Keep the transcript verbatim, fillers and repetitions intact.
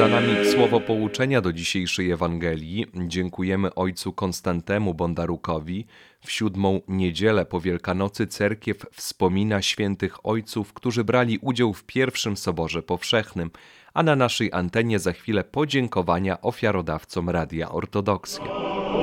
Za nami słowo pouczenia do dzisiejszej Ewangelii. Dziękujemy ojcu Konstantemu Bondarukowi. W siódmą niedzielę po Wielkanocy cerkiew wspomina świętych ojców, którzy brali udział w pierwszym Soborze Powszechnym, a na naszej antenie za chwilę podziękowania ofiarodawcom Radia Ortodoksja.